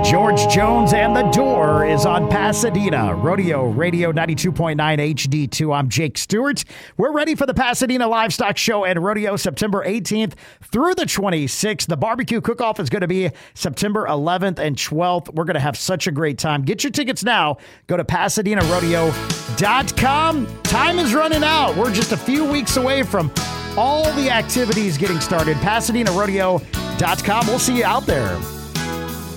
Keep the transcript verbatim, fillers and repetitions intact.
George Jones and the Door is on Pasadena Rodeo Radio ninety-two point nine H D two. I'm Jake Stewart. We're ready for the Pasadena Livestock Show and Rodeo September eighteenth through the twenty-sixth. The barbecue cook-off is going to be September eleventh and twelfth. We're going to have such a great time. Get your tickets now. Go to Pasadena Rodeo dot com. Time is running out. We're just a few weeks away from all the activities getting started. Pasadena Rodeo dot com. We'll see you out there.